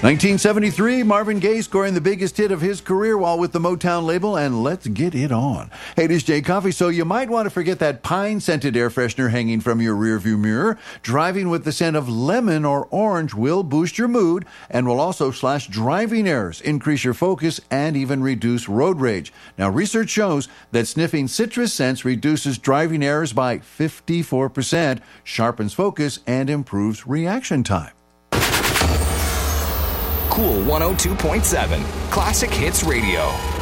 1973, Marvin Gaye scoring the biggest hit of his career while with the Motown label, and let's get it on. Hey, this is Jay Coffee, so you might want to forget that pine-scented air freshener hanging from your rearview mirror. Driving with the scent of lemon or orange will boost your mood and will also slash driving errors, increase your focus, and even reduce road rage. Now, research shows that sniffing citrus scents reduces driving errors by 54%, sharpens focus, and improves reaction time. Cool 102.7 Classic Hits Radio.